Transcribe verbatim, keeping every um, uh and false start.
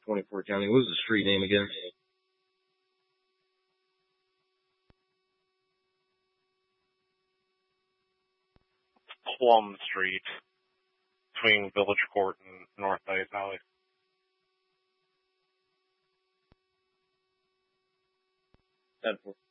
twenty-four County. What was the street name again? Plum Street, between Village Court and North Ice Alley. ten four.